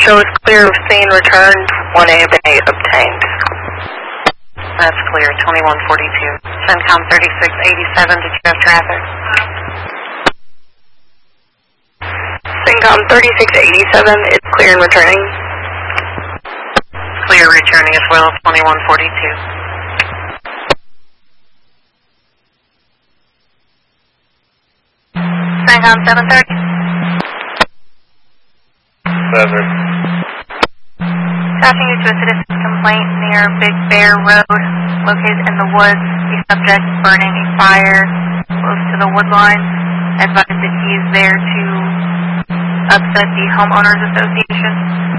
shows clear of scene returned, 1A obtained. That's clear, 2142. CENTCOM 3687, did you have traffic? CENTCOM 3687 is clear and returning. Clear returning as well, 2142. CENTCOM 730. 7. Tracking you to a citizen complaint near Big Bear Road, located in the woods. The subject burning a fire close to the wood line. Advised that he is there to upset the homeowners association.